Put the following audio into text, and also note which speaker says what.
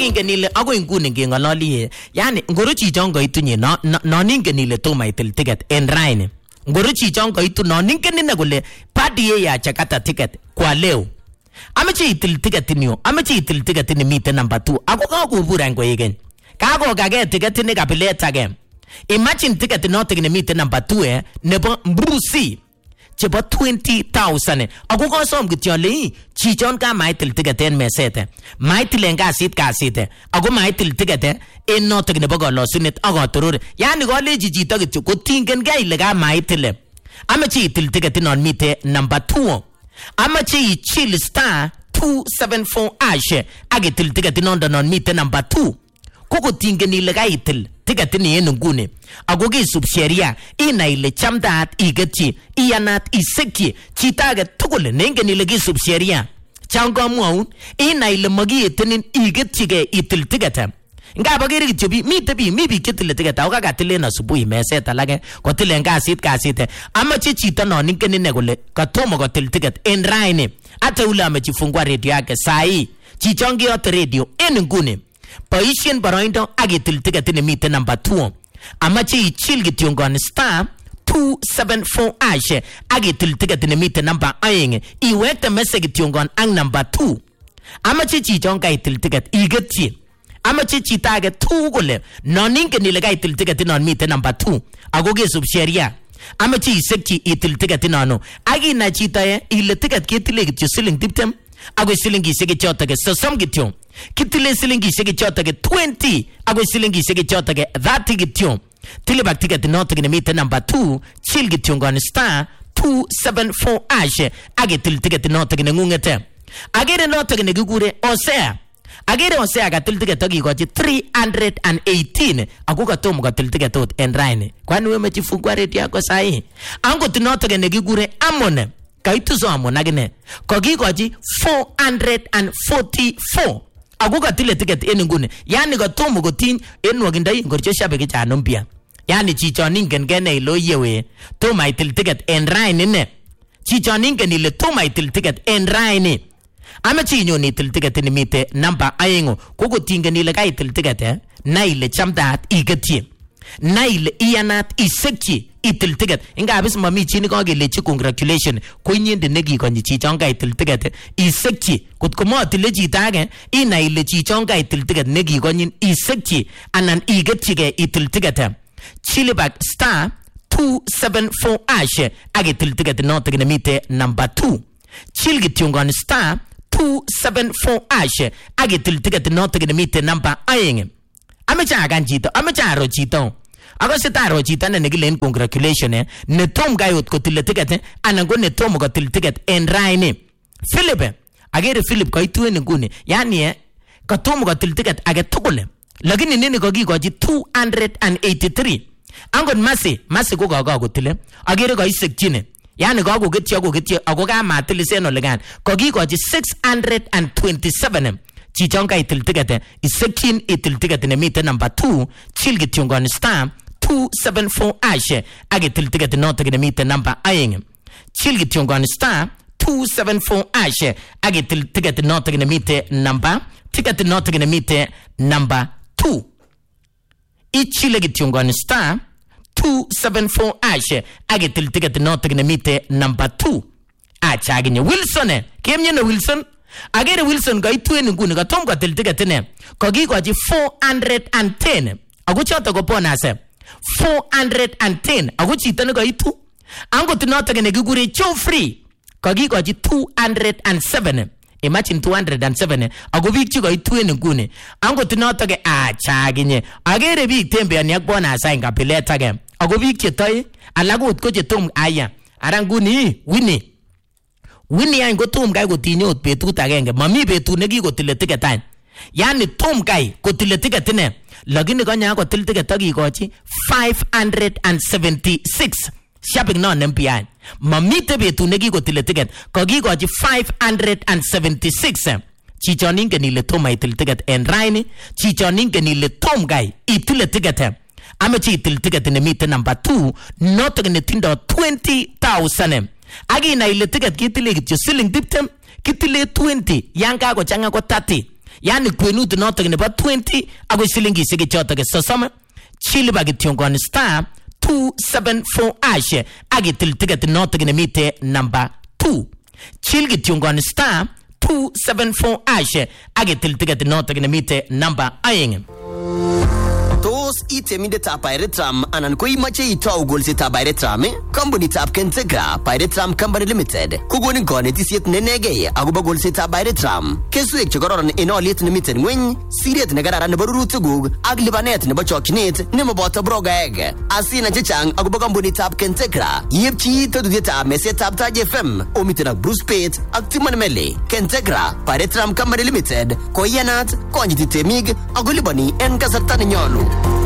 Speaker 1: ingen ile agoi nguni ngengololi yani ngoro chichon koitunye non ingen ile toma itil ticket en raini ngoro chichon koitu non ingen ine kole party ya chakata ticket kwa leo amache itil ticket niyo amache itil ticket ni mite number 2 ako kakobur an koyegen kakokage ticket ni kabilet age imagine ticket noto ni mite number 2 nebo Mbusi chebo 20,000 ako kosom kityo le chichon ka maitil ticket en mesete maitil en kasit ako maitil ticket en noto nebo kolosinet akotorore yani kolechi chito kityo kotingen ge ile ka maitil amache itil ticket non mite number 2 amache ichil star 274 ash agitil ticket non mite number 2 koko tingen ile ka itil ticket ni en nguni ako kisub sheria ina ile chamdaat igetchi iyanat isekchi chitage tugul nengen ile kisub sheria changamwaun ina ile magietenin igetchige itil ticket ngaba gere kityo mi bi ketile ticket ako kakatilen asubuhi meset alage kotilen kasit amache chito non ingen ine kole katomo kotil ticket en raini ate ule amechifungua radio yake sai chichon kiyote radio en nguni Paisien baroindo agitil ticket ni mite number 2 amache ichil kityongon star 274 ash agitil ticket ni mite number 2 iwekte message kityongon ang number 2 amache chichon kaitil ticket igetchi amache chita age tugul non ingen ile kaitil ticket non mite number 2 ako kesub sheria amache isekchi itil ticket nono agina chita ile ticket ketile kityo siling 20 ako silingishek chotage sosom kityo kitile silingishek chotage 20 ako silingishek chotage 30 kityo tile bak ticket noto ni mite number 2 chil kityo ngon star 274 ash agetil ticket noto ni ngungete agere noto ni gigure Osea agere Osea gatil ticket akikochi 318 ako katomo gatil ticket tot en raini kwani we mechifungua radio yako sai ango tinoto ni gigure Amon kaitu so Amon agine kokikochi 444 ako katile ticket en nguni yani katomo kotiny en wakindai ngorcho shabiki chanompia yani chichon ingen gene ilo yewe toma itil ticket en raini ne chichon ingen ile toma itil ticket en raini amache inyon itil ticket ni mite number 2 koko tingen ile ka itil ticket na ile chamdaat igetchi na ile iyanat isekchi itil ticket ingabis mami chini kokelechi congratulation konyinde nekikonyi chichon ka itil ticket isekchi kotko motile chito age ina ile chichon ka itil ticket nekikonyin isekchi anan igetchige itil ticket chilibak star 274 ash agitil ticket noto ni mite number 2 chil kityongon star 274 ash agitil ticket noto ni mite number 2 amache agan chito amache aro chito ako sitaro chito ne negilen congratulation ne tom gayot kotile ticket anan ko ne tom kotil ticket en raini Philip agere Philip kaitu en nguni yani katomo kotil ticket age tugul lakini nini kokikochi 283 angon masi ko kakotile agere kaisekchine yani kakoketchi ako kamatilisen olekan kokikochi 627 chichon kaitil ticket isekchin itil ticket ne mite number 2 chil kityongon star 274 ash agitil ticket noto ne mite number 2 chil kityongon star 274 ash agitil ticket noto ne mite number 2 ichile kityongon star 274 ash agitil ticket noto ne mite number 2 achaginye Wilson kemnyene Wilson agere Wilson kaitu en nguni katom kotil ticket ne kokikochi 410 ako choto ko bonus 410 ako chito ne kaitu angot noto ne kigure Geoffrey kokikochi 207 imagine 207 ako biik che kaitu en nguni angot noto ke achaginye agere biik tembeani ak bonus ai kabilet age ako biik che toy alakut ko che tom aya ara nguni Winnie ay gotom kai kotinyot betut agenge mami betut nekikotile ticket any yani tom kai kotile ticket ne lakini kanya kotil ticket akikochi 576 shopping non MPI mami te betut nekikotile ticket kokikochi 576 chichon ingen ile tom itil ticket en raini chichon ingen ile tom kai itile ticket amache itil ticket ne mite number 2 noto ne tindo 20,000 agina ile ticket kitile kityo siling 20 kitile 20 yang kako changa ko 30 Yani kwenut notok nebo 20 ako shilingishek chotok 30 chilipa kityongoni star 274 ash akitil ticket notok nemite number 2 chil kityongoni star 274 ash akitil ticket notok nemite number 2.
Speaker 2: Tos itemindetab Pirateram anan ko imache itau golsetab Pirateram, kompunitab Kentegra Pirateram Company Limited kokonin konetisiet nenegei akobo golsetab Pirateram. Keswek che kororon en olyet nemiten ngweny, siret nekararan nebo rurutikuk ak lipanet nebo chokchinet nemoboto brogaek. Asina chechang akobo kompunitab Kentegra, yepchi tetutietab mesetab Taj FM omiten ak Bruce Pate ak Timon Mele. Kentegra Pirateram Company Limited koyanat konyiti temik ako lipani en kasarta nenyolu.